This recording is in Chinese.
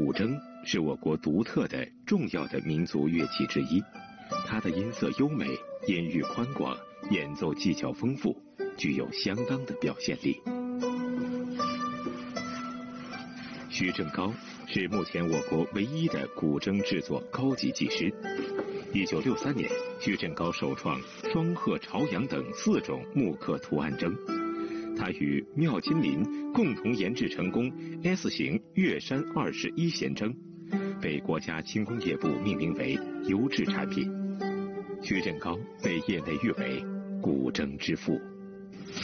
古筝是我国独特的重要的民族乐器之一，它的音色优美，音域宽广，演奏技巧丰富，具有相当的表现力。徐正高是目前我国唯一的古筝制作高级技师。1963年，徐正高首创双鹤、朝阳等4种木刻图案筝。他与缪金林共同研制成功 S 型月山21弦筝，被国家轻工业部命名为优质产品。徐正高被业内誉为古筝之父。